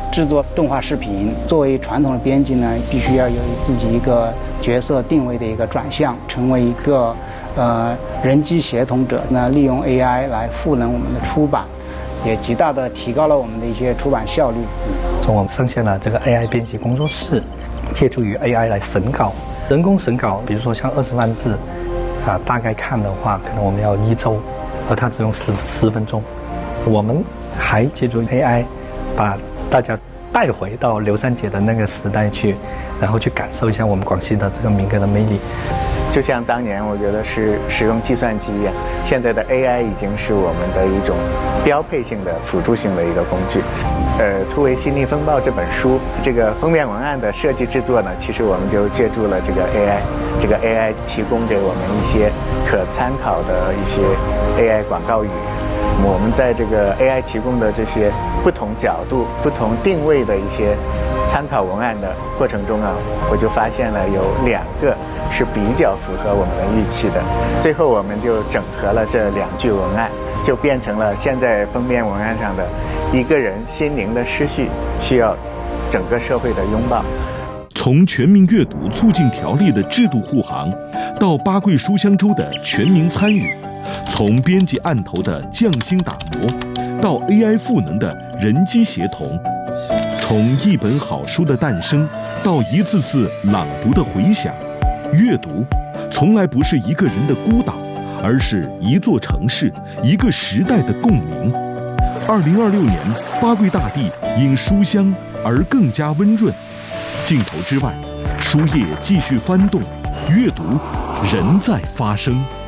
制作动画视频。作为传统的编辑呢，必须要有自己一个角色定位的一个转向，成为一个人机协同者。那利用 AI 来赋能我们的出版，也极大的提高了我们的一些出版效率。 我们上线了这个 AI 编辑工作室，借助于 AI 来审稿，人工审稿，比如说像20万字，大概看的话，可能我们要1周，而它只用10分钟。我们还借助 AI， 把大家带回到刘三姐的那个时代去，然后去感受一下我们广西的这个民歌的魅力。 就像当年我觉得是使用计算机一样，现在的 AI 已经是我们的一种标配性的辅助性的一个工具。突围心理风暴这本书，这个封面文案的设计制作呢，其实我们就借助了这个 AI， 这个 AI 提供给我们一些可参考的一些 AI 广告语。我们在这个 AI 提供的这些不同角度、不同定位的一些参考文案的过程中啊，我就发现了有2个是比较符合我们的预期的。最后我们就整合了这2句文案，就变成了现在封面文案上的一个人心灵的失序，需要整个社会的拥抱。 从全民阅读促进条例的制度护航，到八桂书香周的全民参与，从编辑案头的匠心打磨，到 AI 赋能的人机协同，从一本好书的诞生到一次次朗读的回响，阅读从来不是一个人的孤岛，而是一座城市、一个时代的共鸣。2026年，八桂大地因书香而更加温润。镜头之外，书页继续翻动，阅读仍在发生。